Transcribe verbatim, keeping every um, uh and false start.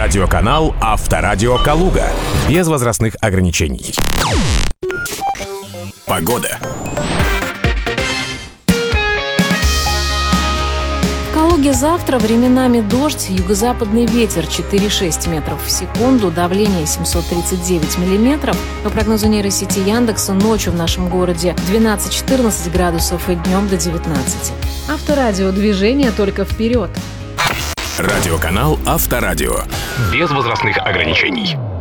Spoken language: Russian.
Радиоканал Авторадио Калуга. Без возрастных ограничений. Погода. В Калуге завтра временами дождь, юго-западный ветер четыре-шесть метров в секунду, давление семьсот тридцать девять миллиметров. По прогнозу нейросети Яндекса, ночью в нашем городе двенадцать-четырнадцать градусов и днем до девятнадцати. Авторадио, движение только вперед. Радиоканал Авторадио. Без возрастных ограничений.